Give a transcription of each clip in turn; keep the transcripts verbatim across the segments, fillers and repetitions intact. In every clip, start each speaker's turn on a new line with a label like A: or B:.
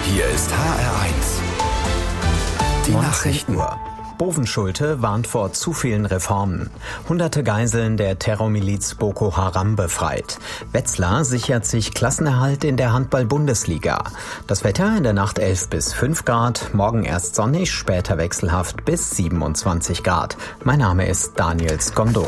A: Hier ist H R eins. Die Nachrichten.
B: Uhr. Bovenschulte warnt vor zu vielen Reformen. Hunderte Geiseln der Terrormiliz Boko Haram befreit. Wetzlar sichert sich Klassenerhalt in der Handball-Bundesliga. Das Wetter in der Nacht elf bis fünf Grad, morgen erst sonnig, später wechselhaft bis siebenundzwanzig Grad. Mein Name ist Daniel Skondo.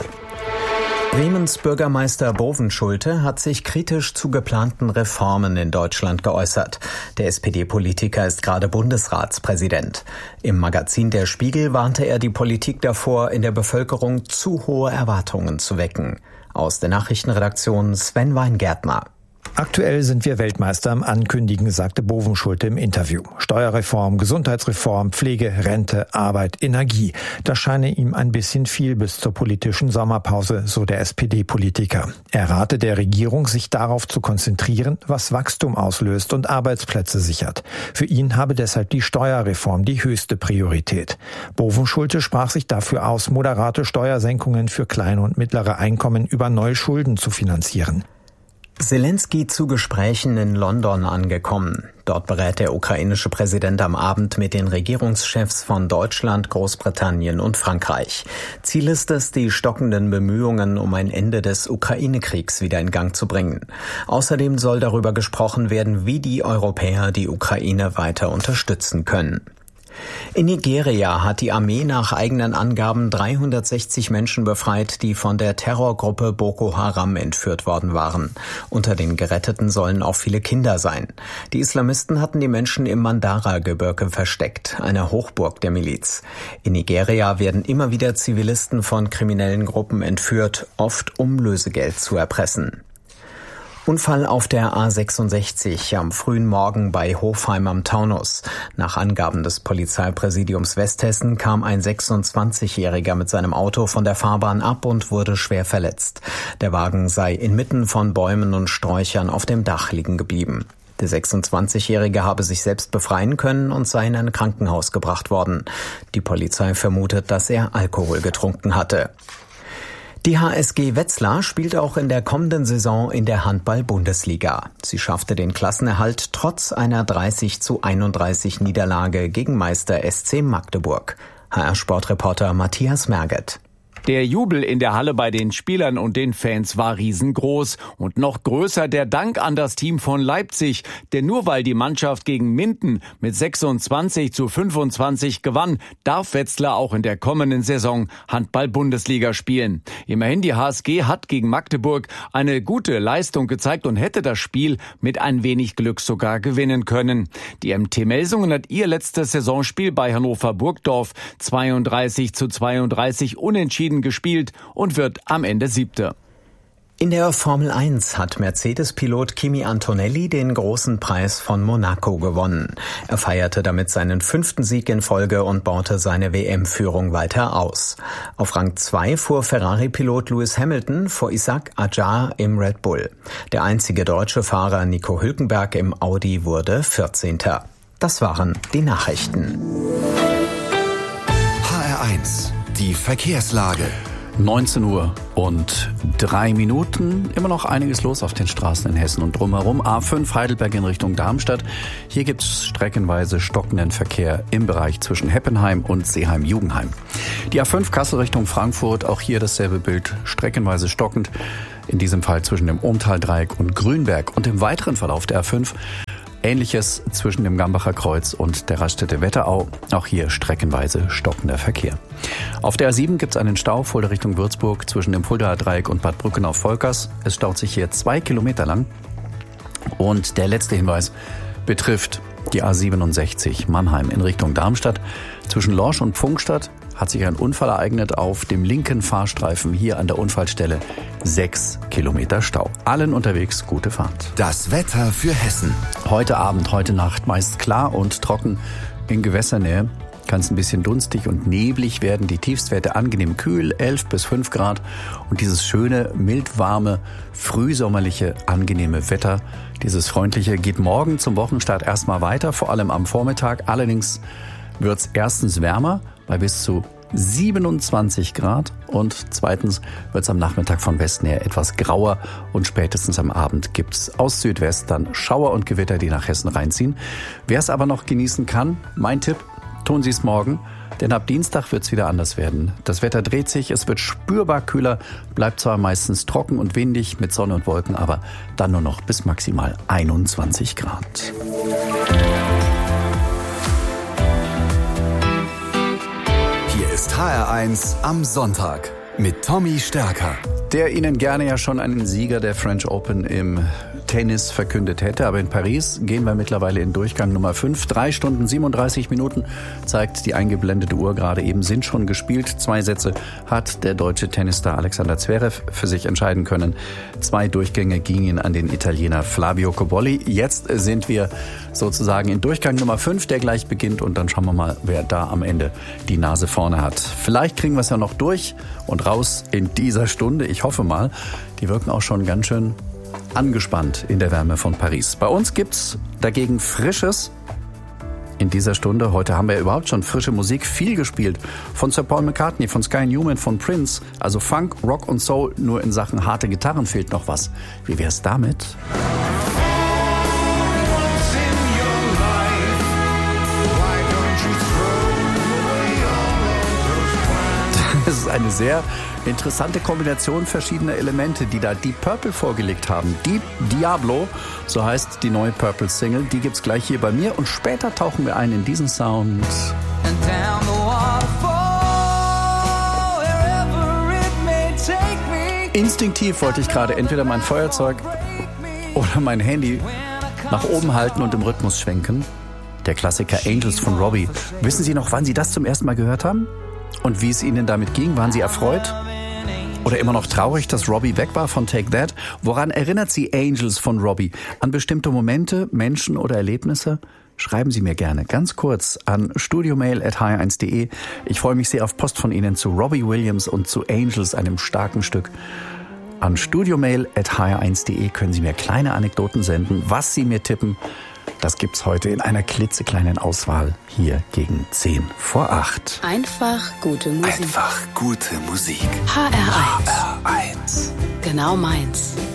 B: Bremens Bürgermeister Bovenschulte hat sich kritisch zu geplanten Reformen in Deutschland geäußert. Der S P D-Politiker ist gerade Bundesratspräsident. Im Magazin Der Spiegel warnte er die Politik davor, in der Bevölkerung zu hohe Erwartungen zu wecken. Aus der Nachrichtenredaktion Sven Weingärtner.
C: Aktuell sind wir Weltmeister am Ankündigen, sagte Bovenschulte im Interview. Steuerreform, Gesundheitsreform, Pflege, Rente, Arbeit, Energie. Das scheine ihm ein bisschen viel bis zur politischen Sommerpause, so der S P D-Politiker. Er rate der Regierung, sich darauf zu konzentrieren, was Wachstum auslöst und Arbeitsplätze sichert. Für ihn habe deshalb die Steuerreform die höchste Priorität. Bovenschulte sprach sich dafür aus, moderate Steuersenkungen für kleine und mittlere Einkommen über neue Schulden zu finanzieren.
B: Zelensky zu Gesprächen in London angekommen. Dort berät der ukrainische Präsident am Abend mit den Regierungschefs von Deutschland, Großbritannien und Frankreich. Ziel ist es, die stockenden Bemühungen um ein Ende des Ukraine-Kriegs wieder in Gang zu bringen. Außerdem soll darüber gesprochen werden, wie die Europäer die Ukraine weiter unterstützen können. In Nigeria hat die Armee nach eigenen Angaben dreihundertsechzig Menschen befreit, die von der Terrorgruppe Boko Haram entführt worden waren. Unter den Geretteten sollen auch viele Kinder sein. Die Islamisten hatten die Menschen im Mandara-Gebirge versteckt, einer Hochburg der Miliz. In Nigeria werden immer wieder Zivilisten von kriminellen Gruppen entführt, oft um Lösegeld zu erpressen. Unfall auf der A sechsundsechzig am frühen Morgen bei Hofheim am Taunus. Nach Angaben des Polizeipräsidiums Westhessen kam ein sechsundzwanzigjähriger mit seinem Auto von der Fahrbahn ab und wurde schwer verletzt. Der Wagen sei inmitten von Bäumen und Sträuchern auf dem Dach liegen geblieben. Der sechsundzwanzigjährige habe sich selbst befreien können und sei in ein Krankenhaus gebracht worden. Die Polizei vermutet, dass er Alkohol getrunken hatte. Die H S G Wetzlar spielt auch in der kommenden Saison in der Handball-Bundesliga. Sie schaffte den Klassenerhalt trotz einer dreißig zu einunddreißig Niederlage gegen Meister S C Magdeburg. H R-Sportreporter Matthias Merget.
D: Der Jubel in der Halle bei den Spielern und den Fans war riesengroß. Und noch größer der Dank an das Team von Leipzig. Denn nur weil die Mannschaft gegen Minden mit sechsundzwanzig zu fünfundzwanzig gewann, darf Wetzlar auch in der kommenden Saison Handball-Bundesliga spielen. Immerhin, die H S G hat gegen Magdeburg eine gute Leistung gezeigt und hätte das Spiel mit ein wenig Glück sogar gewinnen können. Die M T Melsungen hat ihr letztes Saisonspiel bei Hannover Burgdorf zweiunddreißig zu zweiunddreißig unentschieden gespielt und wird am Ende Siebter.
B: In der Formel eins hat Mercedes-Pilot Kimi Antonelli den großen Preis von Monaco gewonnen. Er feierte damit seinen fünften Sieg in Folge und baute seine W M-Führung weiter aus. Auf Rang zwei fuhr Ferrari-Pilot Lewis Hamilton vor Isaac Adjar im Red Bull. Der einzige deutsche Fahrer Nico Hülkenberg im Audi wurde vierzehnter. Das waren die Nachrichten.
A: H R eins. Die Verkehrslage.
E: neunzehn Uhr und drei Minuten. Immer noch einiges los auf den Straßen in Hessen und drumherum. A fünf Heidelberg in Richtung Darmstadt. Hier gibt es streckenweise stockenden Verkehr im Bereich zwischen Heppenheim und Seeheim-Jugenheim. Die A fünf Kassel Richtung Frankfurt. Auch hier dasselbe Bild, streckenweise stockend. In diesem Fall zwischen dem Ohmtal-Dreieck und Grünberg. Und im weiteren Verlauf der A fünf Ähnliches zwischen dem Gambacher Kreuz und der Raststätte Wetterau. Auch hier streckenweise stockender Verkehr. Auf der A sieben gibt es einen Stau Fulda Richtung Würzburg zwischen dem Fuldaer Dreieck und Bad Brückenau-Volkers. Es staut sich hier zwei Kilometer lang. Und der letzte Hinweis betrifft die A siebenundsechzig Mannheim in Richtung Darmstadt. Zwischen Lorsch und Pfungstadt hat sich ein Unfall ereignet auf dem linken Fahrstreifen hier an der Unfallstelle. Sechs Kilometer Stau. Allen unterwegs gute Fahrt.
A: Das Wetter für Hessen.
E: Heute Abend, heute Nacht meist klar und trocken. In Gewässernähe kann es ein bisschen dunstig und neblig werden. Die Tiefstwerte angenehm kühl, elf bis fünf Grad. Und dieses schöne, mild warme, frühsommerliche, angenehme Wetter, dieses freundliche, geht morgen zum Wochenstart erstmal weiter, vor allem am Vormittag. Allerdings wird es erstens wärmer bei bis zu siebenundzwanzig Grad. Und zweitens wird es am Nachmittag von Westen her etwas grauer und spätestens am Abend gibt es aus Südwest dann Schauer und Gewitter, die nach Hessen reinziehen. Wer es aber noch genießen kann, mein Tipp, tun Sie es morgen, denn ab Dienstag wird es wieder anders werden. Das Wetter dreht sich, es wird spürbar kühler, bleibt zwar meistens trocken und windig mit Sonne und Wolken, aber dann nur noch bis maximal einundzwanzig Grad.
A: Hier ist H R eins am Sonntag mit Tommy Stärker.
E: Der Ihnen gerne ja schon einen Sieger der French Open im Tennis verkündet hätte. Aber in Paris gehen wir mittlerweile in Durchgang Nummer fünf. Drei Stunden siebenunddreißig Minuten zeigt die eingeblendete Uhr gerade eben, sind schon gespielt. Zwei Sätze hat der deutsche Tennisstar Alexander Zverev für sich entscheiden können. Zwei Durchgänge gingen an den Italiener Flavio Cobolli. Jetzt sind wir sozusagen in Durchgang Nummer fünf, der gleich beginnt. Und dann schauen wir mal, wer da am Ende die Nase vorne hat. Vielleicht kriegen wir es ja noch durch und raus in dieser Stunde. Ich hoffe mal. Die wirken auch schon ganz schön angespannt in der Wärme von Paris. Bei uns gibt's dagegen Frisches in dieser Stunde. Heute haben wir überhaupt schon frische Musik, viel gespielt. Von Sir Paul McCartney, von Sky Newman, von Prince. Also Funk, Rock und Soul, nur in Sachen harte Gitarren fehlt noch was. Wie wär's damit? Das ist eine sehr interessante Kombination verschiedener Elemente, die da Deep Purple vorgelegt haben. Deep Diablo, so heißt die neue Purple-Single. Die gibt's gleich hier bei mir und später tauchen wir ein in diesen Sound. Instinktiv wollte ich gerade entweder mein Feuerzeug oder mein Handy nach oben halten und im Rhythmus schwenken. Der Klassiker Angels von Robbie. Wissen Sie noch, wann Sie das zum ersten Mal gehört haben? Und wie es Ihnen damit ging? Waren Sie erfreut? Oder immer noch traurig, dass Robbie weg war von Take That? Woran erinnert Sie Angels von Robbie? An bestimmte Momente, Menschen oder Erlebnisse? Schreiben Sie mir gerne ganz kurz an studiomail at h r eins punkt de. Ich freue mich sehr auf Post von Ihnen zu Robbie Williams und zu Angels, einem starken Stück. An studiomail at h r eins punkt de können Sie mir kleine Anekdoten senden, was Sie mir tippen. Das gibt's heute in einer klitzekleinen Auswahl hier gegen zehn vor acht.
F: Einfach gute Musik.
A: Einfach gute Musik.
F: H R eins.
A: H R eins.
F: Genau meins.